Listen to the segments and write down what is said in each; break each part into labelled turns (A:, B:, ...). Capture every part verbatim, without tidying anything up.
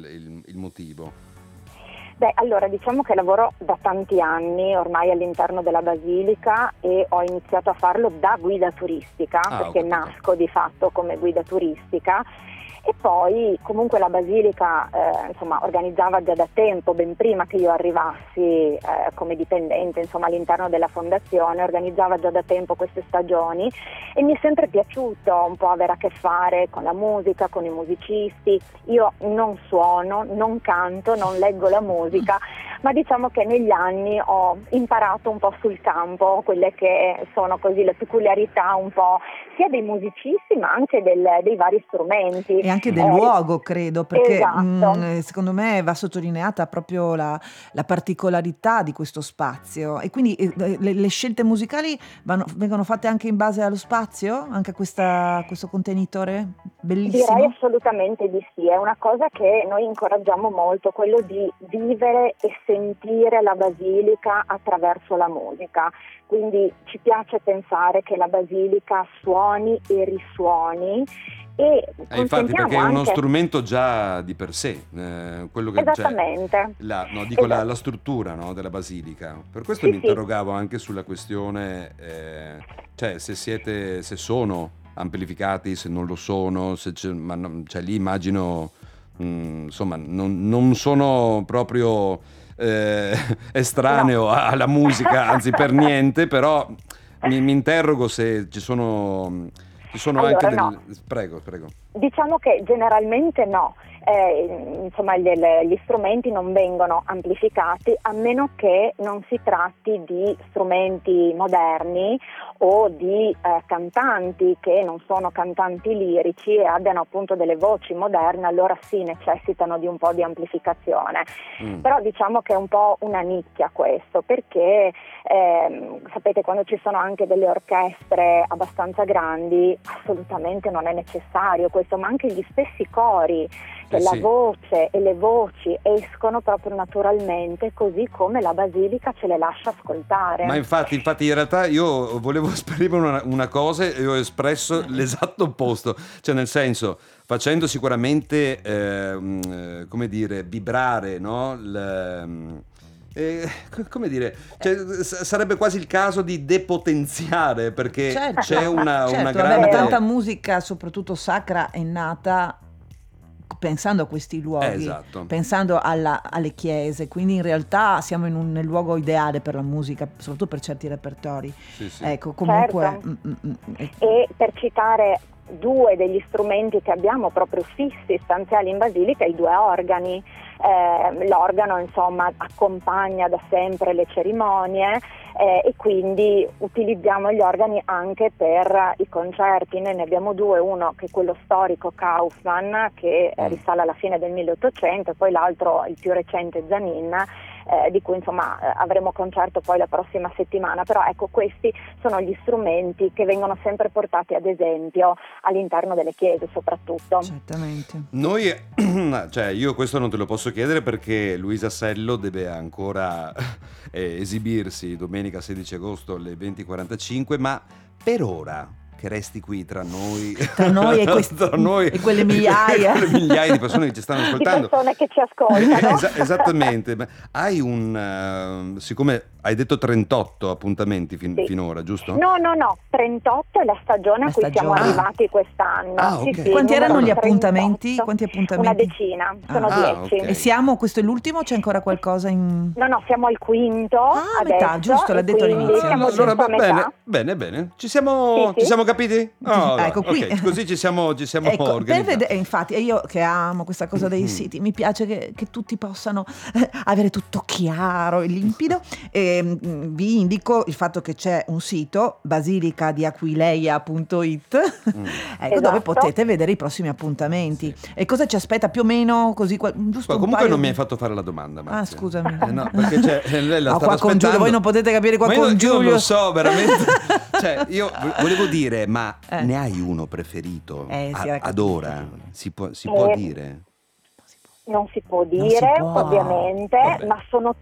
A: il, il motivo?
B: Beh, allora diciamo che lavoro da tanti anni ormai all'interno della Basilica e ho iniziato a farlo da guida turistica,
A: Ah,
B: perché
A: ho capito.
B: nasco di fatto come guida turistica. E poi comunque la Basilica eh, insomma, organizzava già da tempo, ben prima che io arrivassi eh, come dipendente insomma, all'interno della fondazione, organizzava già da tempo queste stagioni e mi è sempre piaciuto un po' avere a che fare con la musica, con i musicisti. Io non suono, non canto, non leggo la musica, ma diciamo che negli anni ho imparato un po' sul campo quelle che sono così le peculiarità un po' sia dei musicisti ma anche del, dei vari strumenti.
C: E anche del
B: Eh,
C: luogo, credo, perché
B: esatto.
C: mh, secondo me va sottolineata proprio la, la particolarità di questo spazio. E quindi eh, le, le scelte musicali vanno- vengono fatte anche in base allo spazio? Anche a questa, questo contenitore bellissimo?
B: Direi assolutamente di sì, è una cosa che noi incoraggiamo molto, quello di vivere e sentire la Basilica attraverso la musica, quindi ci piace pensare che la Basilica suoni e risuoni e
A: Eh, infatti, perché è
B: anche...
A: uno strumento già di per sé, eh, quello che
B: Esattamente.
A: cioè, la, no, dico la,
B: Esatto.
A: la struttura, no, della Basilica. Per questo
B: Sì,
A: mi
B: sì.
A: interrogavo anche sulla questione, eh, cioè se siete, se sono amplificati, se non lo sono, se c'è, ma no- cioè, lì immagino, mh, insomma, non, non sono proprio eh, estraneo
B: No.
A: a- alla musica, anzi per niente, però mi, mi interrogo se ci sono, ci sono
B: Allora,
A: anche del...
B: no.
A: Prego, prego.
B: Diciamo che generalmente no, eh, insomma gli, gli strumenti non vengono amplificati a meno che non si tratti di strumenti moderni o di eh, cantanti che non sono cantanti lirici e abbiano appunto delle voci moderne, allora sì necessitano di un po' di amplificazione.
A: Mm.
B: Però diciamo che è un po' una nicchia questo, perché ehm, sapete quando ci sono anche delle orchestre abbastanza grandi assolutamente non è necessario questo, ma anche gli stessi cori, che
A: Eh
B: la
A: sì.
B: voce e le voci escono proprio naturalmente così come la Basilica ce le lascia ascoltare.
A: Ma infatti, infatti in realtà io volevo esprimere una, una cosa e ho espresso l'esatto opposto, cioè nel senso, facendo sicuramente, ehm, eh, come dire, vibrare, no? Il, eh, co- come dire, cioè, s- sarebbe quasi il caso di depotenziare, perché
C: Certo,
A: c'è una,
C: certo,
A: una
C: vabbè, ma
A: grande...
C: tanta musica, soprattutto sacra, è nata pensando a questi
A: Eh,
C: luoghi,
A: esatto.
C: pensando alla- alle chiese, quindi in realtà siamo in un, nel luogo ideale per la musica, soprattutto per certi repertori.
A: Sì, sì.
C: Ecco, comunque...
B: Certo.
C: mm, mm, mm, eh,
B: E per citare due degli strumenti che abbiamo proprio fissi, stanziali in Basilica, i due organi. Eh, l'organo insomma accompagna da sempre le cerimonie eh, e quindi utilizziamo gli organi anche per i concerti. Noi ne abbiamo due, uno che è quello storico Kaufmann che eh,
A: Mm.
B: risale alla fine del milleottocento e poi l'altro il più recente Zanin eh, di cui insomma eh, avremo concerto poi la prossima settimana, però ecco questi sono gli strumenti che vengono sempre portati ad esempio all'interno delle chiese soprattutto.
C: certamente.
A: Noi, cioè io questo non te lo posso chiedere perché Luisa Sello deve ancora eh, esibirsi domenica sedici agosto alle venti e quarantacinque, ma per ora che resti qui tra noi,
C: Tra noi e questi-
A: tra noi
C: e quelle migliaia.
A: quelle migliaia di persone che ci stanno
B: Di
A: ascoltando.
B: persone che ci ascoltano.
A: Esa- esattamente, ma hai un, eh, siccome hai detto trentotto appuntamenti fin-
B: Sì.
A: finora, giusto?
B: No, no, no, trentotto è la stagione
C: La
B: a cui siamo
C: stagione.
B: arrivati quest'anno.
A: Ah,
B: Sì,
A: ok.
B: sì,
C: Quanti
B: il
C: erano
B: numero
C: gli appuntamenti?
B: trentotto.
C: Quanti appuntamenti?
B: Una decina, sono
C: Ah.
A: Ah,
B: dieci.
A: ok.
C: E siamo, questo è l'ultimo o c'è ancora qualcosa in...
B: No, no, siamo al quinto
C: Ah,
B: adesso.
C: metà, giusto, l'ha
B: e
C: detto
B: quindi
C: all'inizio.
B: siamo
A: allora,
B: giusto a
A: va
B: metà.
A: bene, bene, bene. Ci siamo,
B: Sì, sì.
A: ci siamo capiti? Oh, allora,
C: ecco qui.
A: ok, così ci siamo, ci siamo
C: Ecco, per
A: organizzati.
C: vedere, e infatti e io che amo questa cosa dei siti, mi piace che, che tutti possano eh, avere tutto chiaro e limpido. E, mm, vi indico il fatto che c'è un sito basilica di aquileia punto it
A: Mm.
C: ecco, dove
B: Esatto.
C: potete vedere i prossimi appuntamenti. E cosa ci aspetta più o meno così qua- giusto
A: Ma
C: un
A: comunque
C: paio
A: non mi
C: di-
A: hai fatto fare la domanda, Marzia.
C: Ah, scusami.
A: Eh, no, perché c'è, eh, lei la
C: No,
A: stava
C: qua con Giulio,
A: aspettando.
C: voi non potete capire qua
A: Ma io,
C: con
A: io non
C: Giulio.
A: lo so, veramente. Cioè, io vo- volevo dire, ma
C: Eh.
A: ne hai uno preferito?
C: Eh,
A: A-
C: si era
A: ad
C: capito,
A: ora?
C: Giulio.
A: Si può, si può
B: Eh,
A: dire?
B: Non si può
C: Non
B: dire
C: si può.
B: ovviamente,
A: Vabbè.
B: ma sono tutti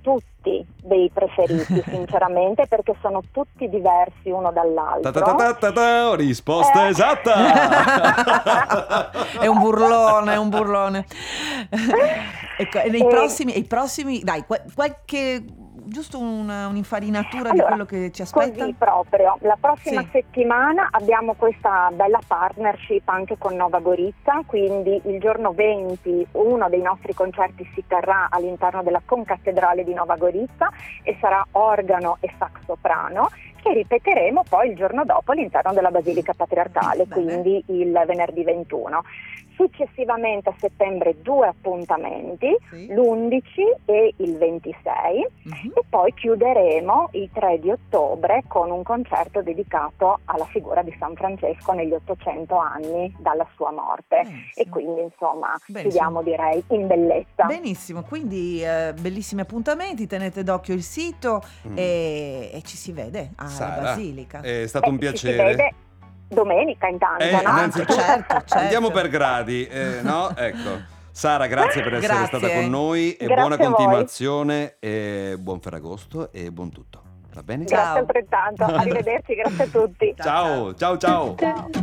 B: tutti dei preferiti, sinceramente, perché sono tutti diversi uno dall'altro.
A: Ta ta ta ta ta, risposta
B: Eh.
A: esatta!
C: È un burlone, è un burlone. Ecco, e nei
B: E-
C: prossimi, i prossimi, dai, qual- qualche, giusto una- un'infarinatura di
B: Allora,
C: quello che ci aspetta?
B: Così proprio, la prossima
C: Sì.
B: settimana abbiamo questa bella partnership anche con Nova Gorizia, quindi il giorno venti uno dei nostri concerti si terrà all'interno della concattedrale di Nova Gorizia e sarà organo e sax soprano, che ripeteremo poi il giorno dopo all'interno della Basilica Patriarcale,
C: Bene.
B: quindi il venerdì ventuno. Successivamente a settembre due appuntamenti,
C: Sì.
B: l'undici e il ventisei.
C: Mhm.
B: E poi chiuderemo il tre di ottobre con un concerto dedicato alla figura di San Francesco negli ottocento anni dalla sua morte.
C: Benissimo.
B: E quindi insomma
C: Benissimo.
B: chiudiamo, direi, in bellezza.
C: Benissimo, quindi eh, bellissimi appuntamenti, tenete d'occhio il sito
A: Mm.
C: e, e ci si vede alla
A: Sara,
C: Basilica.
A: è stato un
B: Eh, ci si
A: piacere.
B: vede domenica intanto,
A: Eh,
B: no?
A: innanzitutto-
C: certo, certo.
A: Andiamo per gradi, eh, no? Ecco. Sara, grazie per essere
C: Grazie.
A: stata con noi e
B: Grazie
A: buona
B: a voi.
A: continuazione e buon Ferragosto e buon tutto. Va bene?
C: Ciao.
B: Grazie altrettanto, arrivederci, grazie a tutti.
A: Ciao, ciao, ciao.
B: Ciao.